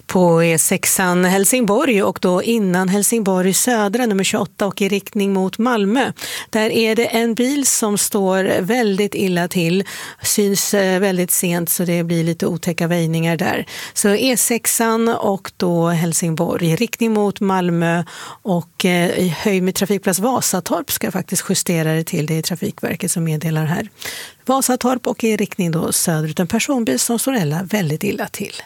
på E6an Helsingborg och då innan Helsingborg södra nummer 28 och i riktning mot Malmö. Där är det en bil som står väldigt illa till, syns väldigt sent så det blir lite otäcka väjningar där. Så E6an och då Helsingborg i riktning mot Malmö och i höjd med trafikplats Vasatorp ska faktiskt justera det till. Det är Trafikverket som meddelar här. Vasatorp och i riktning då söderut en personbil som står väldigt illa till.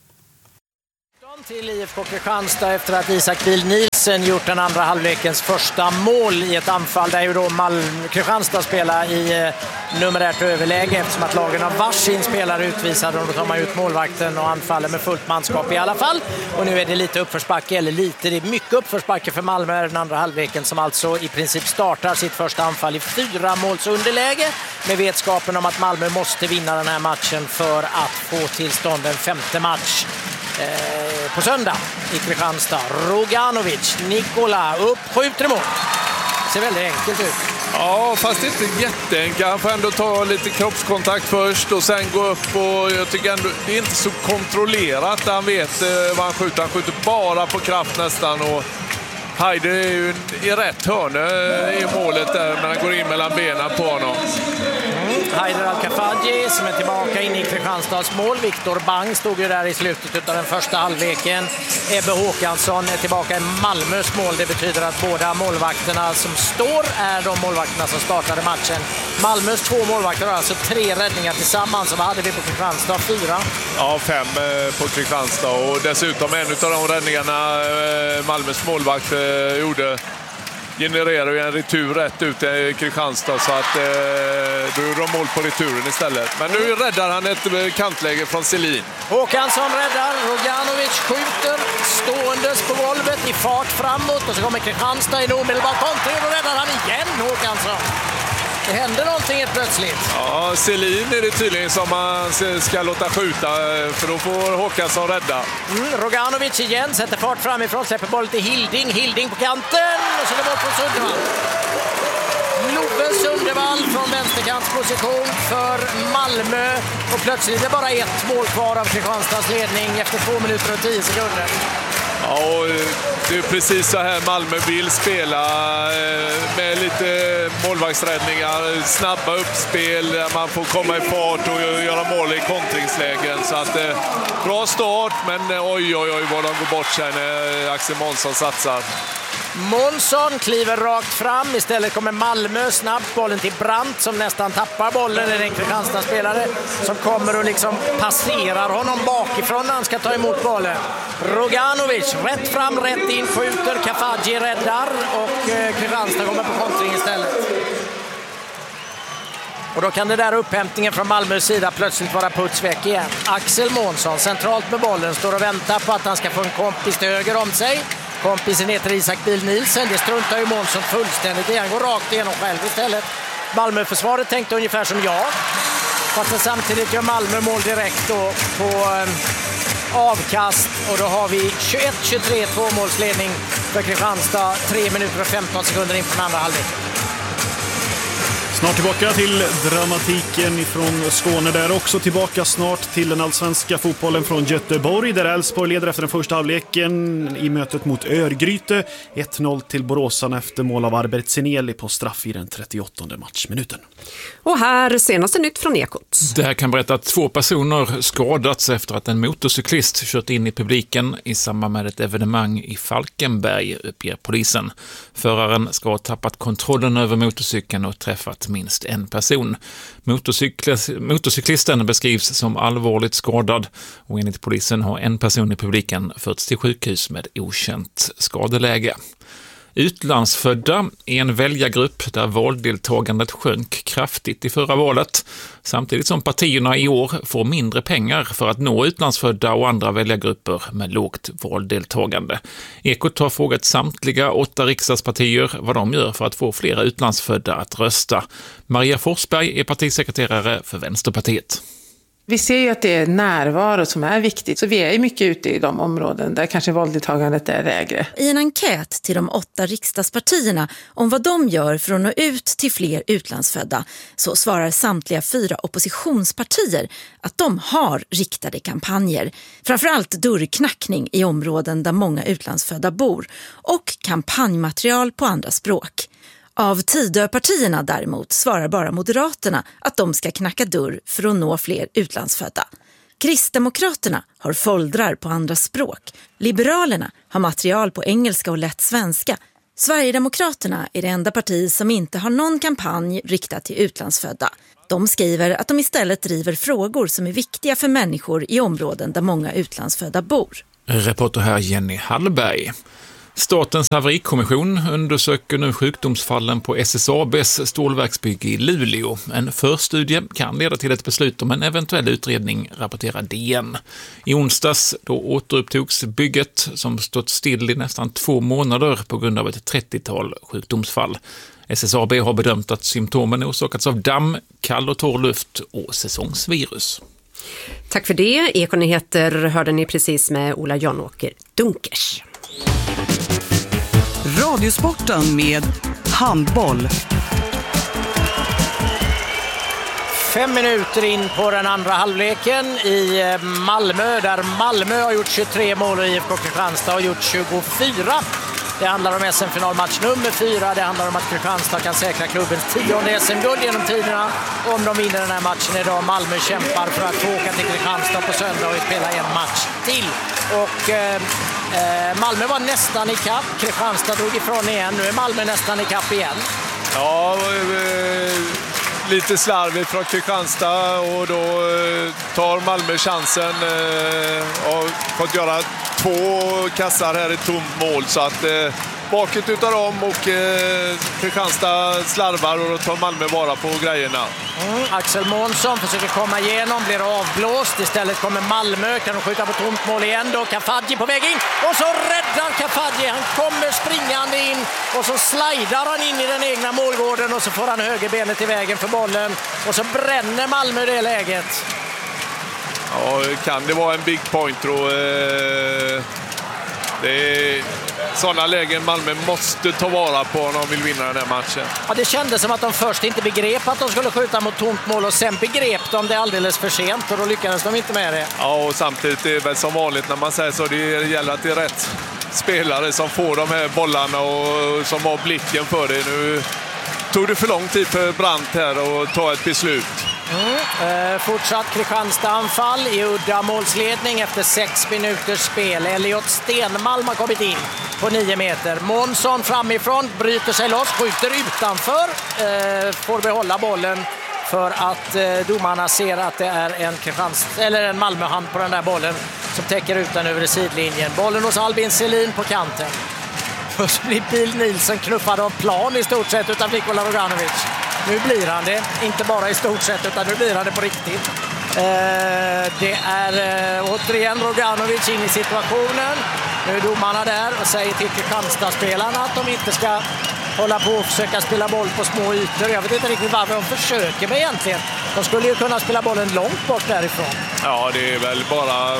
Till IFK Kristianstad efter att Isak Biel-Nielsen gjort den andra halvlekens första mål i ett anfall där ju då Kristianstad spelar i numerärt överläge eftersom att lagen har varsin spelare utvisade och då tar man ut målvakten och anfaller med fullt manskap i alla fall. Och nu är det lite uppförsbacke, det är mycket uppförsbacke för Malmö den andra halvleken som alltså i princip startar sitt första anfall i 4 måls underläge med vetskapen om att Malmö måste vinna den här matchen för att få tillstånd en 5:e match. På söndag i Kristianstad. Roganovic, Nikola upp, skjuter emot. Det ser väldigt enkelt ut. Ja, fast inte jätteenkelt. Han får ändå ta lite kroppskontakt först och sen gå upp och jag tycker ändå det är inte så kontrollerat. Han vet vad han skjuter. Han skjuter bara på kraft nästan och Haider är ju i rätt hörne i målet där men han går in mellan benen på honom. Haider Al-Kafaji som är tillbaka in i Kristianstads mål. Viktor Bang stod ju där i slutet av den första halvleken. Ebbe Håkansson är tillbaka i Malmös mål. Det betyder att båda målvakterna som står är de målvakterna som startade matchen. Malmös 2 målvakter har alltså 3 räddningar tillsammans. Vad hade vi på Kristianstad? 4? Ja, 5 på Kristianstad och dessutom en av de räddningarna Malmös målvakt gjorde genererar ju en retur rätt ut i Kristianstad så att då är de mål på returen istället. Men nu räddar han ett kantläge från Selin. Håkansson räddar, Roganovic skjuter ståendes på golvet i fart framåt och så kommer Kristianstad i en omedelbar kontring och räddar han igen Håkansson. Det händer någonting helt plötsligt. Ja, Selin är det tydligen som man ska låta skjuta för då får Håkansson rädda. Roganovic igen sätter fart framifrån, släpper bollen till Hilding på kanten och så går bort från Sundevall. Love Sundevall från vänsterkantsposition för Malmö och plötsligt är det bara 1 mål kvar av Kristianstads ledning efter 2 minuter och 10 sekunder. Ja, och det är precis så här Malmö vill spela med lite målvaktsräddningar, snabba uppspel där man får komma i fart och göra mål i kontringslägen. Så att bra start, men oj vad de går bort sig när Axel Månsson satsar. Månsson kliver rakt fram, istället kommer Malmö snabbt, bollen till Brandt som nästan tappar bollen. Det är en Kristianstad-spelare som kommer och liksom passerar honom bakifrån när han ska ta emot bollen. Roganovic rätt fram, rätt in, skjuter, Kafaji räddar och Kristianstad kommer på kontring istället. Och då kan det där upphämtningen från Malmös sida plötsligt vara putsväck igen. Axel Månsson centralt med bollen står och väntar på att han ska få en kompis till höger om sig. Kompisen heter Isak Biel-Nielsen. Det struntar ju Månsson fullständigt i. Han går rakt igenom själv istället. Malmöförsvaret tänkte ungefär som jag. Fast samtidigt gör Malmö mål direkt då på avkast. Och då har vi 21-23 tvåmålsledning för Kristianstad. 3 minuter och 15 sekunder in på den andra halvlek. Snart tillbaka till dramatiken från Skåne där också. Tillbaka snart till den allsvenska fotbollen från Göteborg där Elfsborg leder efter den första halvleken i mötet mot Örgryte. 1-0 till Boråsan efter mål av Albert Seneli på straff i den 38:e matchminuten. Och här senaste nytt från Ekot. Det här kan berätta att 2 personer skadats efter att en motorcyklist kört in i publiken i samband med ett evenemang i Falkenberg, uppger polisen. Föraren ska ha tappat kontrollen över motorcykeln och träffat minst en person. Motorcyklisten beskrivs som allvarligt skadad och enligt polisen har en person i publiken förts till sjukhus med okänt skadeläge. Utlandsfödda är en väljargrupp där valdeltagandet sjönk kraftigt i förra valet, samtidigt som partierna i år får mindre pengar för att nå utlandsfödda och andra väljargrupper med lågt valdeltagande. Ekot har frågat samtliga 8 riksdagspartier vad de gör för att få flera utlandsfödda att rösta. Maria Forsberg är partisekreterare för Vänsterpartiet. Vi ser ju att det är närvaro som är viktigt, så vi är mycket ute i de områden där kanske vålddeltagandet är lägre. I en enkät till de 8 riksdagspartierna om vad de gör för att nå ut till fler utlandsfödda så svarar samtliga 4 oppositionspartier att de har riktade kampanjer. Framförallt dörrknackning i områden där många utlandsfödda bor och kampanjmaterial på andra språk. Av Tidöpartierna däremot svarar bara Moderaterna att de ska knacka dörr för att nå fler utlandsfödda. Kristdemokraterna har foldrar på andra språk. Liberalerna har material på engelska och lätt svenska. Sverigedemokraterna är det enda parti som inte har någon kampanj riktad till utlandsfödda. De skriver att de istället driver frågor som är viktiga för människor i områden där många utlandsfödda bor. Reporter här Jenny Hallberg. Statens haverikommission undersöker nu sjukdomsfallen på SSABs stålverksbygge i Luleå. En förstudie kan leda till ett beslut om en eventuell utredning, rapporterar DN. I onsdags då återupptogs bygget som stått still i nästan 2 månader på grund av ett 30-tal sjukdomsfall. SSAB har bedömt att symptomen orsakats av damm, kall och torr luft och säsongsvirus. Tack för det. Ekonyheter hörde ni precis med Ola Janåker Dunkers. Radiosporten med handboll. 5 minuter in på den andra halvleken i Malmö, där Malmö har gjort 23 mål och IFK Kristianstad har gjort 24. Det handlar om SM-finalmatch nummer 4. Det handlar om att Kristianstad kan säkra klubbens 10:e SM-guld genom tiderna om de vinner den här matchen idag. Malmö kämpar för att få åka till Kristianstad på söndag och spela en match till. Och Malmö var nästan i kapp. Kristianstad drog ifrån igen. Nu är Malmö nästan i kapp igen. Ja, lite slarvigt från Kristianstad och då tar Malmö chansen och fått göra 2 kassar här i tomt mål, så att baket utav dem och Kristianstad slarvar och då tar Malmö vara på grejerna. Axel Månsson försöker komma igenom, blir avblåst. Istället kommer Malmö, kan de skjuta på tomt mål igen då. Kafaji på väg in och så räddar Kafaji. Han kommer springande in och så slidar han in i den egna målgården och så får han högerbenet i vägen för bollen och så bränner Malmö det läget. Ja, kan det vara en big point då? Det är sådana lägen Malmö måste ta vara på om de vill vinna den här matchen. Ja, det kändes som att de först inte begrep att de skulle skjuta mot tomt mål och sen begrep de det alldeles för sent och då lyckades de inte med det. Ja, och samtidigt är det väl som vanligt när man säger så, det gäller att det är rätt spelare som får de här bollarna och som har blicken för det. Nu tog det för lång tid för Brandt här att ta ett beslut. Fortsatt Kristianstad-anfall i udda målsledning efter 6 minuters spel. Elliot Stenmalm har kommit in på 9 meter. Månsson framifrån bryter sig loss, skjuter utanför, får behålla bollen för att domarna ser att det är en Malmöhand på den där bollen som täcker ut den över sidlinjen. Bollen hos Albin Selin på kanten. Först blir Bill Nilsson knuffad av plan i stort sett utan Nikola Roganovic. Nu blir han det, inte bara i stort sett utan nu blir han det på riktigt. Det är återigen Roganovic in i situationen. Nu är domarna där och säger till Kristianstad-spelarna att de inte ska hålla på och försöka spela boll på små ytor. Jag vet inte riktigt varför de försöker med egentligen. De skulle ju kunna spela bollen långt bort därifrån. Ja, det är väl bara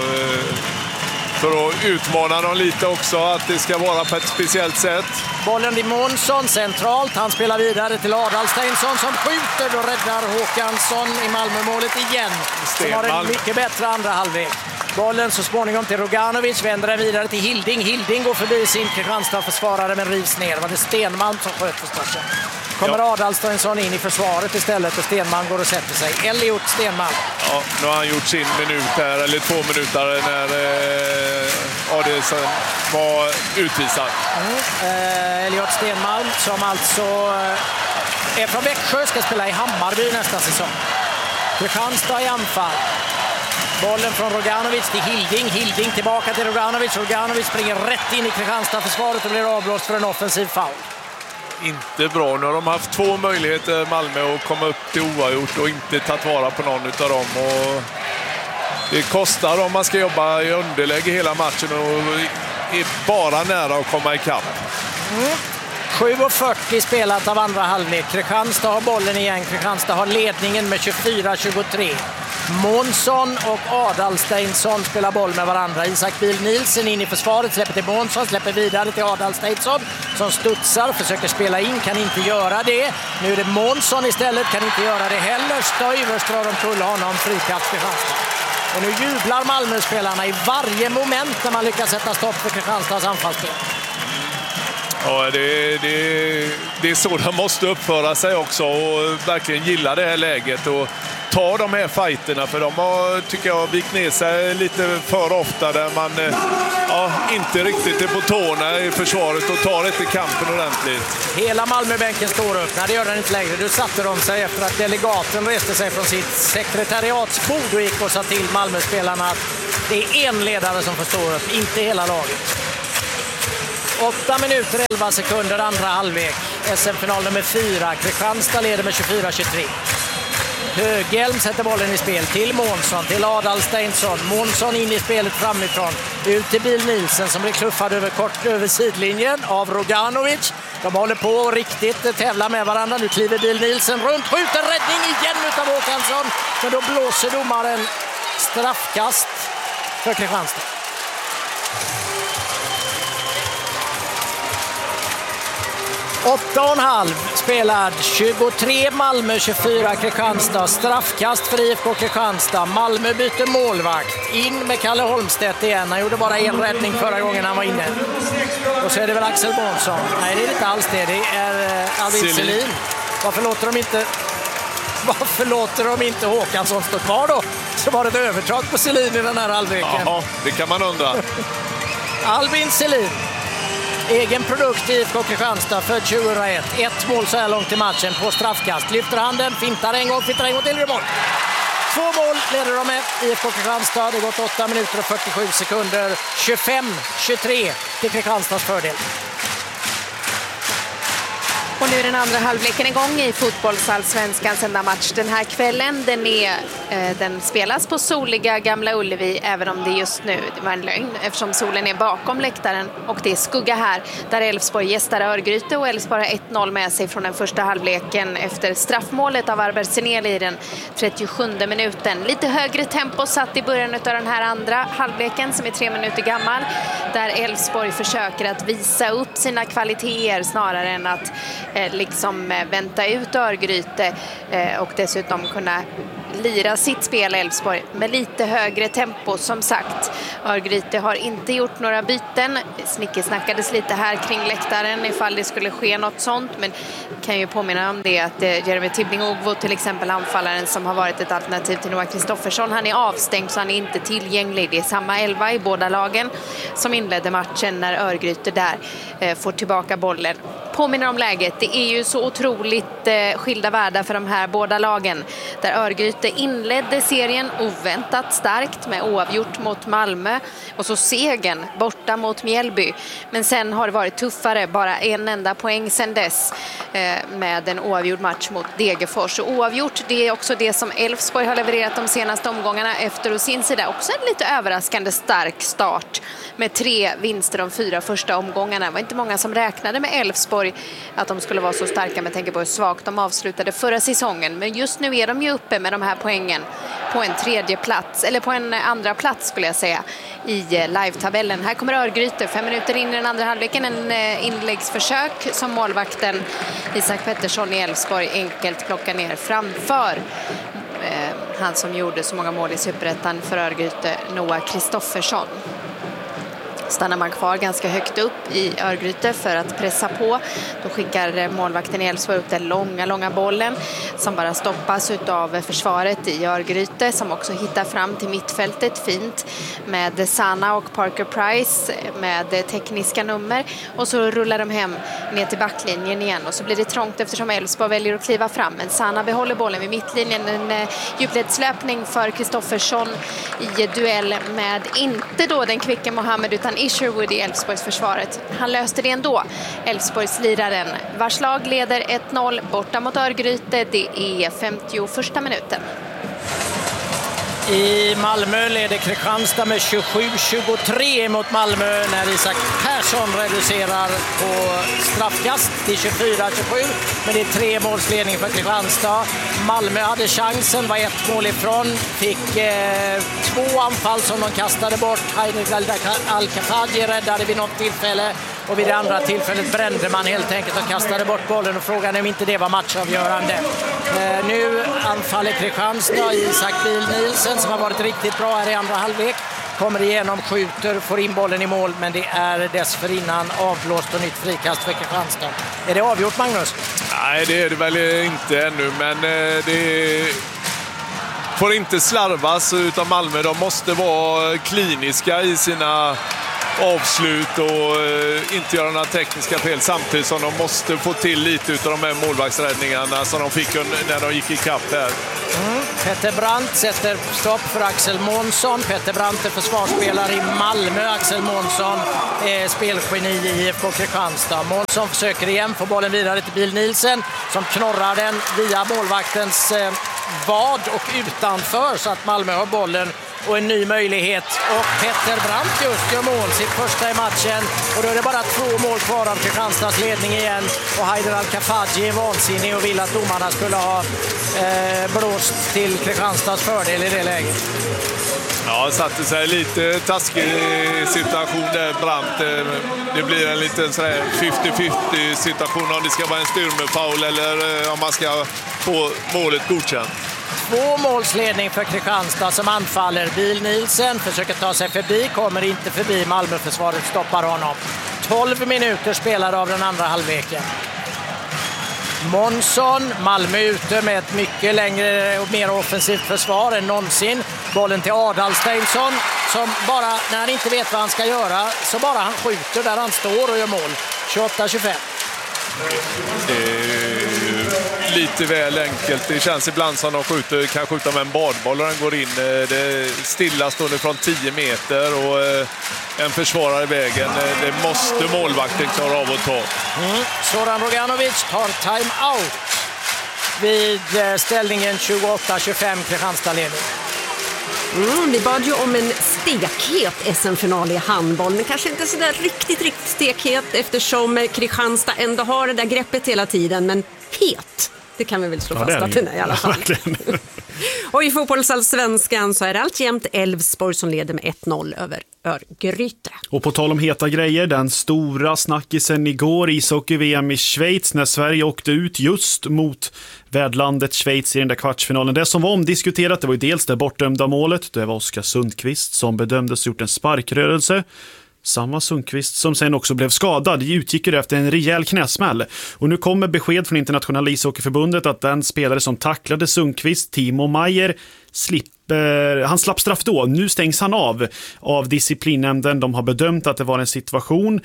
för att utmana dem lite också, att det ska vara på ett speciellt sätt. Bollen till Månsson centralt. Han spelar vidare till Adalsteinsson som skjuter. Då räddar Håkansson i Malmömålet igen. Som har en mycket bättre andra halvlek. Bollen så småningom till Roganovic, vänder den vidare till Hilding. Hilding går förbi sin Kristianstad-försvarare men rivs ner. Det var det Stenmalm som sköt förstås. Kommer Adalsteinsson in i försvaret istället och Stenmalm går och sätter sig. Elliot Stenmalm. Ja, nu har han gjort sin minut här, eller 2 minuter när Adalsteinsson var utvisad. Elliot Stenmalm som alltså är från Växjö, ska spela i Hammarby nästa säsong. Kristianstad i anfall. Bollen från Roganovic till Hilding. Hilding tillbaka till Roganovic. Roganovic springer rätt in i Kristianstad-försvaret och blir avblåst för en offensiv foul. Inte bra. Nu har de haft 2 möjligheter Malmö att komma upp till oavgjort och inte tagit vara på någon av dem. Och det kostar om man ska jobba i underläge hela matchen och är bara nära att komma ikapp. 7:40 spelat av andra halvlek. Kristianstad har bollen igen. Kristianstad har ledningen med 24-23. Månsson och Adalsteinsson spelar boll med varandra. Isak Biel Nielsen in i försvaret, släpper till Månsson, släpper vidare till Adalsteinsson som studsar, försöker spela in, kan inte göra det. Nu är det Månsson istället, kan inte göra det heller. Stöjvers drar omkull honom, frikast för Kristianstad. Och nu jublar Malmö-spelarna i varje moment när man lyckas sätta stopp för Kristianstads anfallsspel. Ja, det är så de måste uppföra sig också och verkligen gilla det här läget och ta de här fighterna, för de har, tycker jag, vikt ner sig lite för ofta där man inte riktigt är på tårna i försvaret och tar inte kampen ordentligt. Hela Malmöbänken står upp. Nej, det gör den inte längre. Nu satte de sig efter att delegaten reste sig från sitt sekretariatsbord och gick och sa till Malmöspelarna att det är en ledare som får stå upp, inte hela laget. 8 minuter 11 sekunder andra halvlek. SM-final nummer 4. Kristianstad leder med 24-23. Höghelm sätter bollen i spel till Månsson, till Adalsteinsson. Månsson in i spelet framifrån. Ut till Biel Nielsen som blir kluffad över sidlinjen av Roganovic. De håller på och riktigt tävla med varandra. Nu kliver Biel Nielsen runt. Skjuter räddning igen utav Håkansson. Men då blåser domaren straffkast för Kristianstad. Åtta och en halv spelad, 23 Malmö, 24 Kristianstad. Straffkast för IFK Kristianstad. Malmö byter målvakt. In med Kalle Holmstedt igen. Han gjorde bara en räddning förra gången han var inne. Och så är det väl Axel Månsson. Nej, det är inte alls det. Det är Albin Selin. Varför låter de inte Håkansson stå kvar då? Så var det ett övertag på Selin i den här halvleken. Ja, det kan man undra. Albin Selin. Egen produkt i IFK Kristianstad, född 2001. 1 mål så här långt i matchen på straffkast. Lyfter handen, fintar en gång till det mål. 2 mål leder de med IFK Kristianstad. Det har gått 8 minuter och 47 sekunder. 25-23 till Kristianstads fördel. Och nu är den andra halvleken igång i fotbollsallsvenskans enda match den här kvällen. Den spelas på soliga Gamla Ullevi, även om det just nu var en lögn eftersom solen är bakom läktaren och det är skugga här, där Elfsborg gästar Örgryte och Elfsborg har 1-0 med sig från den första halvleken efter straffmålet av Arber Seneli i den 37:e minuten. Lite högre tempo satt i början av den här andra halvleken som är 3 minuter gammal, där Elfsborg försöker att visa upp sina kvaliteter snarare än att vänta ut Örgryte och dessutom kunna lira sitt spel Elfsborg med lite högre tempo. Som sagt, Örgryte har inte gjort några byten. Snickesnackades lite här kring läktaren ifall det skulle ske något sånt, men kan ju påminna om det att Jeremy Tibbling-Ogvo, till exempel anfallaren som har varit ett alternativ till Noah Kristoffersson, han är avstängd så han är inte tillgänglig. Det är samma 11 i båda lagen som inledde matchen när Örgryte där får tillbaka bollen. Påminner om läget, det är ju så otroligt skilda världar för de här båda lagen, där Örgryte inledde serien oväntat starkt med oavgjort mot Malmö och så segern borta mot Mjällby, men sen har det varit tuffare, bara en enda poäng sen dess med en oavgjord match mot Degerfors. Och oavgjort, det är också det som Elfsborg har levererat de senaste omgångarna efter, och sin sida också en lite överraskande stark start med 3 vinster de 4 första omgångarna. Det var inte många som räknade med Elfsborg att de skulle vara så starka, med tanke på hur svagt de avslutade förra säsongen. Men just nu är de ju uppe med de här poängen på en 3:e plats, eller på en 2:a plats skulle jag säga, i live-tabellen. Här kommer Örgryte 5 minuter in i den andra halvleken, en inläggsförsök som målvakten Isak Pettersson i Elfsborg enkelt plockar ner framför han som gjorde så många mål i Superettan för Örgryte, Noah Kristoffersson. Stannar man kvar ganska högt upp i Örgryte för att pressa på. Då skickar målvakten i Elfsborg upp den långa bollen som bara stoppas av försvaret i Örgryte, som också hittar fram till mittfältet fint med Sana och Parker Price med tekniska nummer. Och så rullar de hem ner till backlinjen igen och så blir det trångt eftersom Elfsborg väljer att kliva fram. Men Sana behåller bollen vid mittlinjen. En djupledslöpning för Kristoffersson i duell med inte då den kvicke Mohammed utan Isherwood i Elfsborgs försvaret. Han löste det ändå, Elfsborgs liraren, vars lag leder 1-0 borta mot Örgryte. Det är 51:a minuten. I Malmö leder Kristianstad med 27-23 mot Malmö när Isak Persson reducerar på straffkast till 24-27. Men det är 3 målsledning för Kristianstad. Malmö hade chansen, var 1 mål ifrån. Fick 2 anfall som de kastade bort. Haidar Al-Kafaji räddade vid något tillfälle. Och vid det andra tillfället brände man helt enkelt och kastade bort bollen. Och frågan är om inte det var matchavgörande. Nu anfaller Kristianstad. Isak Biel-Nielsen som har varit riktigt bra här i andra halvlek. Kommer igenom, skjuter, får in bollen i mål. Men det är dessförinnan avblåst och nytt frikast för Kristianstad. Är det avgjort, Magnus? Nej, det är det väl inte ännu. Men det får inte slarvas utav Malmö. De måste vara kliniska i sina avslut och inte göra några tekniska fel samtidigt som de måste få till lite utav de här målvaktsräddningarna som de fick när de gick i kapp här. Peter Brandt sätter stopp för Axel Månsson. Peter Brandt är försvarsspelare i Malmö. Axel Månsson är spelgeni i IFK Kristianstad. Månsson försöker igen få bollen vidare till Biel-Nielsen som knorrar den via målvaktens vad och utanför så att Malmö har bollen och en ny möjlighet. Och Peter Brandt just gör mål, sitt första i matchen. Och då är det bara 2 mål kvar av Kristianstads ledning igen. Och Haidar Al-Kafaji är vansinnig och vill att domarna skulle ha blåst till Kristianstads fördel i det läget. Ja, satte sig lite taskig situation där, Brandt. Det blir en liten 50-50 situation om det ska vara en styrmefoul eller om man ska få målet godkänt. 2 målsledning för Kristianstad som anfaller. Biel-Nielsen försöker ta sig förbi, kommer inte förbi. Malmöförsvaret stoppar honom. 12 minuter spelade av den andra halvleken. Månsson, Malmö ute med ett mycket längre och mer offensivt försvar än någonsin. Bollen till Adalsteinsson som bara, när han inte vet vad han ska göra, så bara han skjuter där han står och gör mål. 28-25. Lite väl enkelt. Det känns ibland som de kan skjuta med en badboll och den går in. Det är stillastående från 10 meter och en försvarare i vägen. Det måste målvakten klara av att ta. Zoran Roganovic tar time-out vid ställningen 28-25 Kristianstad-ledning. Vi bad ju om en stekhet SM-final i handboll, men kanske inte sådär riktigt stekhet eftersom Kristianstad ändå har det där greppet hela tiden, men het, det kan vi väl slå fast att den är i alla fall. Och i fotbollsallsvenskan så är det alltjämt Elfsborg som leder med 1-0 över Örgryte. Och på tal om heta grejer, den stora snackisen igår i ishockey-VM i Schweiz när Sverige åkte ut just mot värdlandet Schweiz i den där kvartsfinalen. Det som var omdiskuterat, det var ju dels det bortdömda målet. Det var Oskar Sundqvist som bedömdes gjort en sparkrörelse. Samma Sundqvist som sen också blev skadad. Det utgick ju efter en rejäl knäsmäll. Och nu kommer besked från Internationella ishockeyförbundet att den spelare som tacklade Sundqvist, Timo Meier, han slapp straff då. Nu stängs han av disciplinnämnden. De har bedömt att det var en situation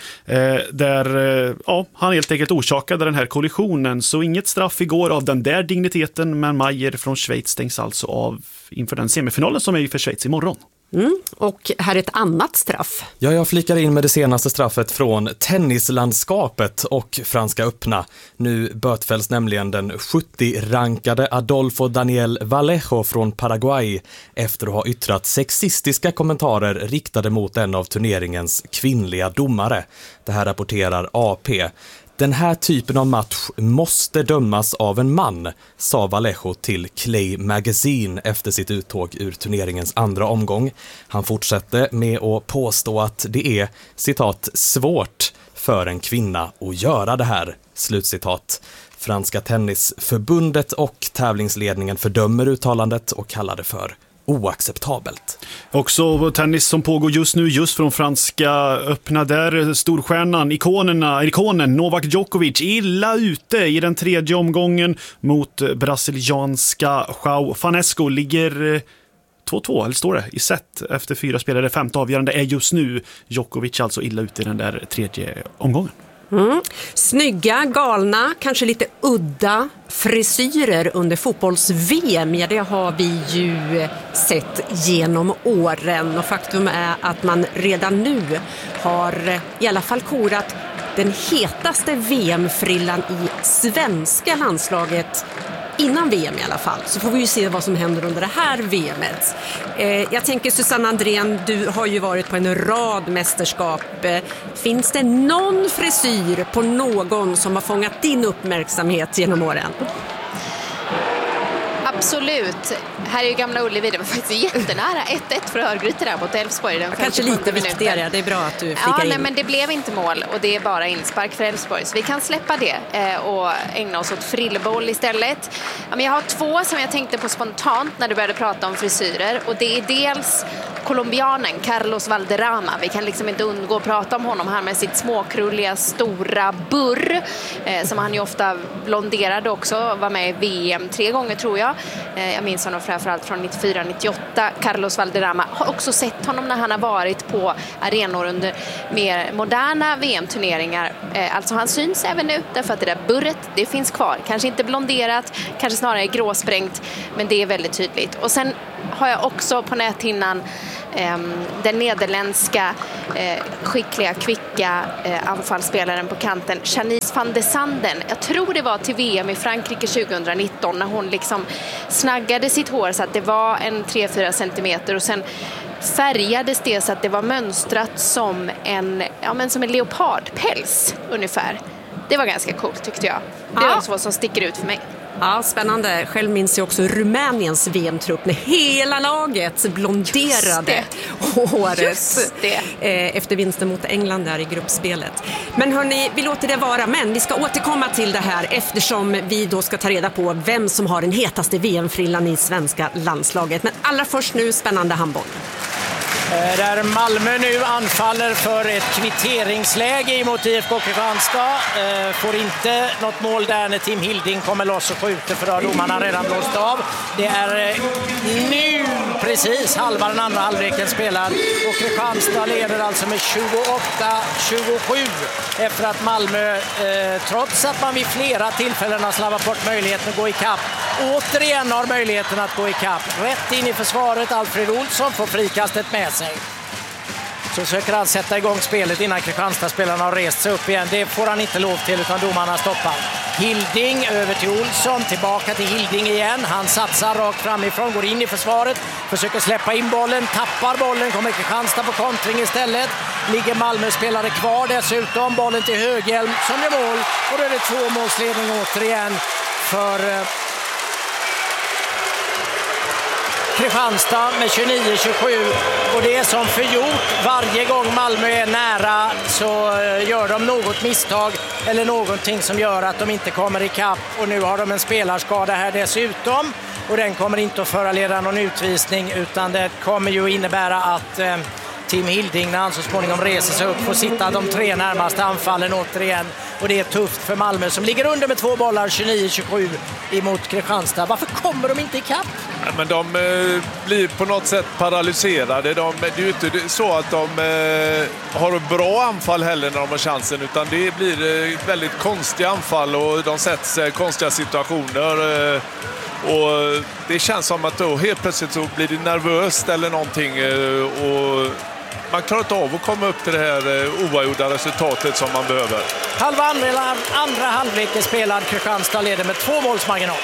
där han helt enkelt orsakade den här kollisionen. Så inget straff igår av den där digniteten, men Meier från Schweiz stängs alltså av inför den semifinalen som är ju för Schweiz imorgon. Och här är ett annat straff. Ja, jag flikar in med det senaste straffet från tennislandskapet och Franska öppna. Nu bötfälls nämligen den 70-rankade Adolfo Daniel Vallejo från Paraguay efter att ha yttrat sexistiska kommentarer riktade mot en av turneringens kvinnliga domare. Det här rapporterar AP. Den här typen av match måste dömas av en man, sa Vallejo till Clay Magazine efter sitt uttåg ur turneringens andra omgång. Han fortsatte med att påstå att det är, citat, svårt för en kvinna att göra det här, slutcitat. Franska tennisförbundet och tävlingsledningen fördömer uttalandet och kallar det för oacceptabelt. Också tennis som pågår just nu, just från Franska öppna där storstjärnan, ikonen Novak Djokovic illa ute i den tredje omgången mot brasilianska João Fanesco, ligger 2-2, eller står det, i set efter 4 spelare. 5:e avgörande är just nu. Djokovic alltså illa ute i den där tredje omgången. Snygga, galna, kanske lite udda frisyrer under fotbolls-VM. Ja, det har vi ju sett genom åren. Och faktum är att man redan nu har i alla fall korat den hetaste VM-frillan i svenska landslaget innan VM i alla fall. Så får vi ju se vad som händer under det här VMet. Jag tänker Susanne Andrén, du har ju varit på en rad mästerskap. Finns det någon frisyr på någon som har fångat din uppmärksamhet genom åren? Absolut. Här är ju Gamla Ullevi, det var faktiskt jättenära 1-1 för Örgryte där mot Elfsborg. Kanske lite viktigare, det är bra att du flikar in. Nej, men det blev inte mål och det är bara inspark för Elfsborg. Så vi kan släppa det och ägna oss åt frilleboll istället. Ja, men jag har två som jag tänkte på spontant när du började prata om frisyrer. Och det är dels colombianen Carlos Valderrama. Vi kan liksom inte undgå att prata om honom här med sitt småkrulliga stora burr. Som han ju ofta blonderade också. Var med i VM 3 gånger tror jag. Jag minns honom framförallt från 94-98. Carlos Valderrama har också sett honom när han har varit på arenor under mer moderna VM-turneringar. Alltså han syns även nu därför att det där burret, det finns kvar. Kanske inte blonderat, kanske snarare gråsprängt, men det är väldigt tydligt. Och sen har jag också på näthinnan den nederländska skickliga, kvicka anfallsspelaren på kanten, Janice van de Sanden. Jag tror det var till VM i Frankrike 2019 när hon liksom snaggade sitt hår så att det var en 3-4 centimeter och sen färgades det så att det var mönstrat som en leopardpäls ungefär. Det var ganska coolt tyckte jag. Det var vad som sticker ut för mig. Ja, spännande. Själv minns jag också Rumäniens VM-trupp när hela laget blonderade håret efter vinsten mot England där i gruppspelet. Men hörni, vi låter det vara, men vi ska återkomma till det här eftersom vi då ska ta reda på vem som har den hetaste VM-frillan i svenska landslaget. Men allra först nu spännande handboll. Där Malmö nu anfaller för ett kvitteringsläge mot IFK Kristianstad. Får inte något mål där när Tim Hilding kommer loss och skjuter för att domarna redan blåst av. Det är nu precis halva den andra halvleken spelad och Kristianstad leder alltså med 28-27 efter att Malmö, trots att man vid flera tillfällen har slarvat bort möjligheten att gå i kapp, återigen har möjligheten att gå i kapp. Rätt in i försvaret, Alfred Olsson får frikastet med sig. Så söker han sätta igång spelet innan Kristianstad-spelarna har rest sig upp igen. Det får han inte lov till utan domarna stoppar. Hilding över till Olsson, tillbaka till Hilding igen. Han satsar rakt framifrån, går in i försvaret, försöker släppa in bollen, tappar bollen, kommer Kristianstad på kontring istället. Ligger Malmö-spelare kvar dessutom, bollen till Höghjelm som gör mål och då är det 2-målsledning återigen för Kristianstad med 29-27 och det är som förgjort. Varje gång Malmö är nära så gör de något misstag eller någonting som gör att de inte kommer i kapp och nu har de en spelarskada här dessutom och den kommer inte att föreleda någon utvisning utan det kommer ju innebära att Tim Hilding när han så småningom reser sig upp får sitta de 3 närmaste anfallen återigen och det är tufft för Malmö som ligger under med 2 bollar 29-27 emot Kristianstad. Varför kommer de inte i kapp? Ja, men de blir på något sätt paralyserade. Det är ju inte så att de har ett bra anfall heller när de har chansen utan det blir väldigt konstiga anfall och de sätts konstiga situationer och det känns som att då helt plötsligt så blir det nervöst eller någonting och man klarar inte av att komma upp till det här oavgjorda resultatet som man behöver. Halva andra halvleken spelad, Kristianstad leder med 2 målsmarginal.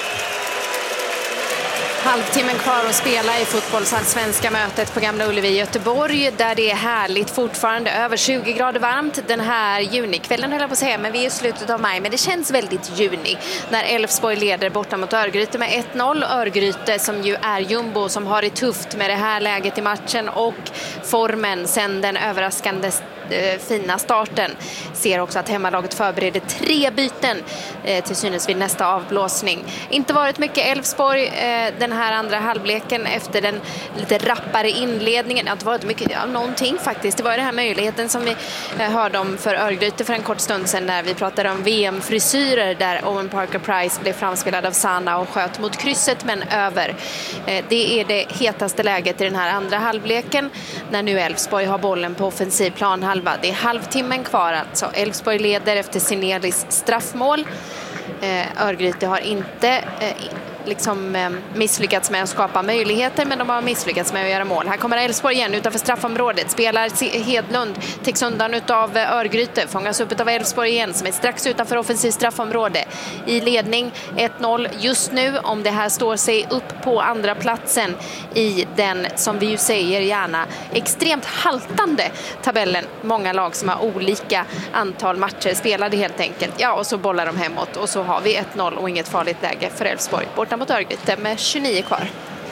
Halvtimmen kvar att spela i fotbollsallsvenska mötet på Gamla Ullevi i Göteborg där det är härligt fortfarande över 20 grader varmt den här junikvällen höll jag på att säga men vi är i slutet av maj men det känns väldigt juni när Elfsborg leder borta mot Örgryte med 1-0. Örgryte som ju är jumbo som har det tufft med det här läget i matchen och formen sen den överraskande fina starten. Ser också att hemmalaget förbereder 3 byten till synes vid nästa avblåsning. Inte varit mycket Elfsborg den här andra halvleken efter den lite rappare inledningen. Det har inte varit mycket av någonting faktiskt. Det var den här möjligheten som vi hörde om för Örgryte för en kort stund sedan när vi pratade om VM-frisyrer där Owen Parker-Price blev framspelad av Sana och sköt mot krysset men över. Det är det hetaste läget i den här andra halvleken när nu Elfsborg har bollen på offensiv planhalva. Det är halvtimmen kvar alltså. Elfsborg leder efter Sinelis straffmål. Örgryte har inte misslyckats med att skapa möjligheter, men de har misslyckats med att göra mål. Här kommer Elfsborg igen utanför straffområdet. Spelar Hedlund, täcks undan utav Örgryte, fångas upp utav Elfsborg igen som är strax utanför offensiv straffområde. I ledning 1-0 just nu, om det här står sig upp på andra platsen i den, som vi ju säger gärna, extremt haltande tabellen. Många lag som har olika antal matcher spelade helt enkelt. Ja, och så bollar de hemåt och så har vi 1-0 och inget farligt läge för Elfsborg borta mot Örgryte med 29 kvar.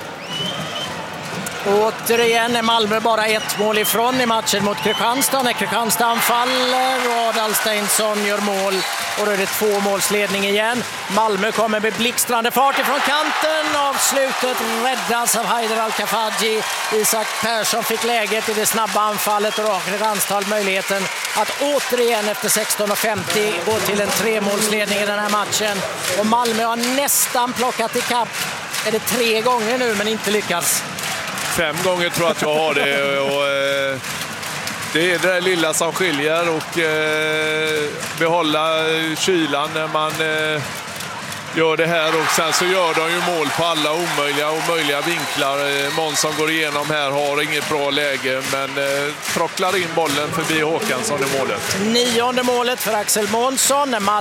Återigen är Malmö bara ett mål ifrån i matchen mot Kristianstad. När Kristianstad anfaller och Adal Steinsson gör mål, och då är det 2-målsledning igen. Malmö kommer med blixtrande fart ifrån kanten. Avslutet räddas av Haider Al-Kafaji. Isak Persson fick läget i det snabba anfallet, och då har Kristianstad möjligheten att återigen efter 16:50 gå till en 3-målsledning i den här matchen. Och Malmö har nästan plockat ikapp. Är det 3 gånger nu men inte lyckats? 5 gånger tror jag att jag har det, och det är det där lilla som skiljer, och behålla kylan när man gör det här, och sen så gör de ju mål på alla omöjliga och möjliga vinklar. Månsson går igenom här, har inget bra läge, men trocklar in bollen förbi Håkansson i målet. 9:e målet för Axel Månsson.